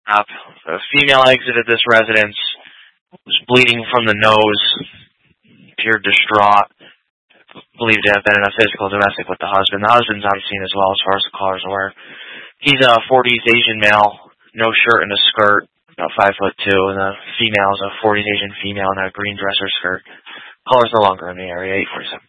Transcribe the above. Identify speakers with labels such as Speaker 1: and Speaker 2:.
Speaker 1: A female exited this residence, was bleeding from the nose, appeared distraught, believed to have been in a physical domestic with the husband. The husband's on scene as well, as far as the caller's aware. He's a 40s Asian male, no shirt and a skirt, about 5'2", and the female is a 40s Asian female in a green dress or skirt. Caller's no longer in the area, 847.